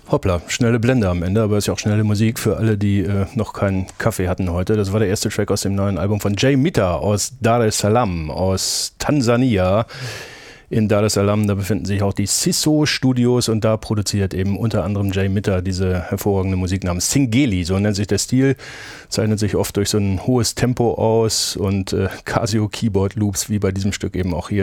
Hoppla, schnelle Blende am Ende, aber ist ja auch schnelle Musik für alle, die noch keinen Kaffee hatten heute. Das war der erste Track aus dem neuen Album von Jay Mita aus Dar es Salaam, aus Tansania. In Dar es Salaam, da befinden sich auch die Siso Studios und da produziert eben unter anderem Jay Mita diese hervorragende Musik namens Singeli, so nennt sich der Stil, zeichnet sich oft durch so ein hohes Tempo aus und Casio Keyboard Loops, wie bei diesem Stück eben auch hier,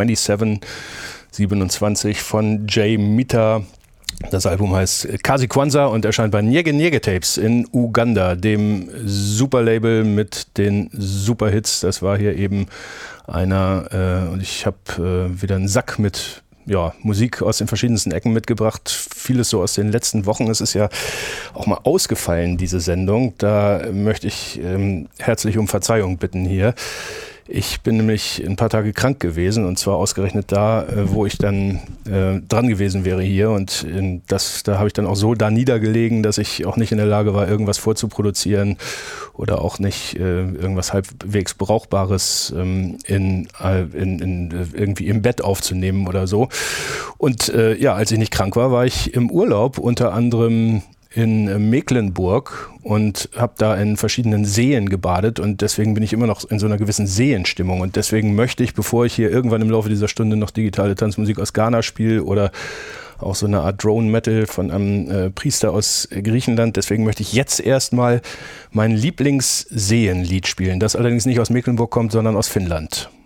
27 von Jay Mita. Das Album heißt Kazi Kwanza und erscheint bei Nyege Nyege Tapes in Uganda, dem Superlabel mit den Superhits. Das war hier eben einer, und ich habe wieder einen Sack mit Musik aus den verschiedensten Ecken mitgebracht. Vieles so aus den letzten Wochen. Es ist ja auch mal ausgefallen, diese Sendung. Da möchte ich herzlich um Verzeihung bitten hier. Ich bin nämlich ein paar Tage krank gewesen und zwar ausgerechnet da, wo ich dann dran gewesen wäre hier und da habe ich dann auch so da niedergelegen, dass ich auch nicht in der Lage war, irgendwas vorzuproduzieren oder auch nicht irgendwas halbwegs Brauchbares irgendwie im Bett aufzunehmen oder so. Und als ich nicht krank war, war ich im Urlaub, unter anderem in Mecklenburg und habe da in verschiedenen Seen gebadet und deswegen bin ich immer noch in so einer gewissen Seenstimmung und deswegen möchte ich, bevor ich hier irgendwann im Laufe dieser Stunde noch digitale Tanzmusik aus Ghana spiele oder auch so eine Art Drone-Metal von einem Priester aus Griechenland, deswegen möchte ich jetzt erstmal mein Lieblingsseenlied spielen, das allerdings nicht aus Mecklenburg kommt, sondern aus Finnland.